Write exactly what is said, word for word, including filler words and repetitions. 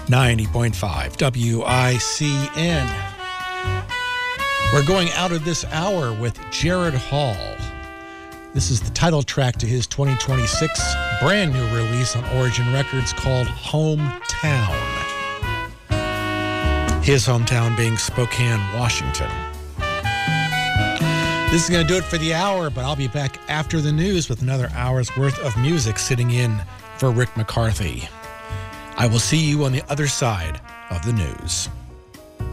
ninety point five W I C N. We're going out of this hour with Jared Hall. This is the title track to his twenty twenty-six brand new release on Origin Records called Hometown. His hometown being Spokane, Washington. This is going to do it for the hour, but I'll be back after the news with another hour's worth of music sitting in for Rick McCarthy. I will see you on the other side of the news.